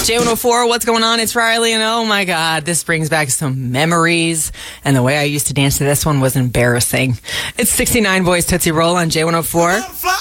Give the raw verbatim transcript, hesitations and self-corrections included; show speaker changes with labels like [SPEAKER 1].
[SPEAKER 1] J one oh four, what's going on? It's Riley, and oh my God, this brings back some memories. And the way I used to dance to this one was embarrassing. It's sixty-nine Boys Tootsie Roll on J one oh four.